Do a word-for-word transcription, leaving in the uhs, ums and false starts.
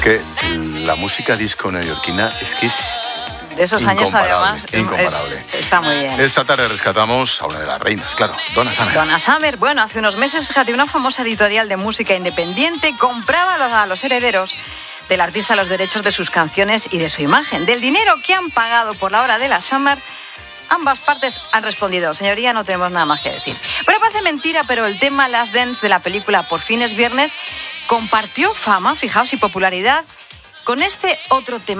que la música disco neoyorquina es que es de esos años, además, incomparable. Es, está muy bien. Esta tarde rescatamos a una de las reinas, claro, Donna Summer. Donna Summer, bueno, hace unos meses, fíjate, una famosa editorial de música independiente compraba a los, a los herederos del artista los derechos de sus canciones y de su imagen. Del dinero que han pagado por la obra de la Summer, ambas partes han respondido: señoría, no tenemos nada más que decir. Pero parece mentira, pero el tema Last Dance de la película Por fin es viernes compartió fama, fijaos, y popularidad con este otro tema.